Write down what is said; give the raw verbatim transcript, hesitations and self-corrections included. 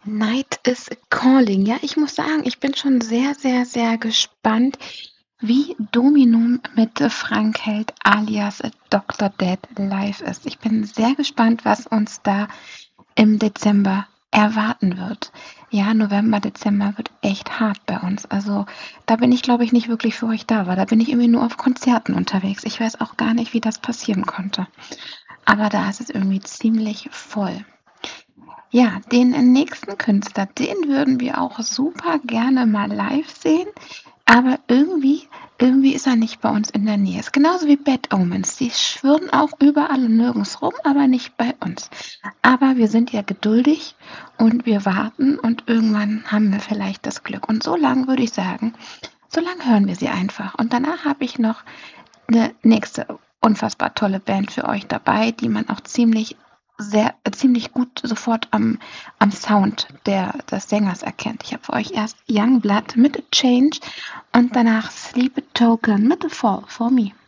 Night is calling. Ja, ich muss sagen, ich bin schon sehr, sehr, sehr gespannt, wie Dominum mit Frank Held alias Doktor Dead live ist. Ich bin sehr gespannt, was uns da im Dezember erwarten wird. Ja, November, Dezember wird echt hart bei uns. Also da bin ich, glaube ich, nicht wirklich für euch da, weil da bin ich irgendwie nur auf Konzerten unterwegs. Ich weiß auch gar nicht, wie das passieren konnte. Aber da ist es irgendwie ziemlich voll. Ja, den nächsten Künstler, den würden wir auch super gerne mal live sehen, aber irgendwie irgendwie ist er nicht bei uns in der Nähe. Ist genauso wie Bad Omens. Die schwirren auch überall und nirgends rum, aber nicht bei uns. Aber wir sind ja geduldig und wir warten und irgendwann haben wir vielleicht das Glück. Und so lang würde ich sagen, so lang hören wir sie einfach. Und danach habe ich noch eine nächste unfassbar tolle Band für euch dabei, die man auch ziemlich sehr äh, ziemlich gut sofort am am Sound der des Sängers erkennt. Ich habe für euch erst Youngblood mit A Change und danach Sleep Token mit A Fall for Me.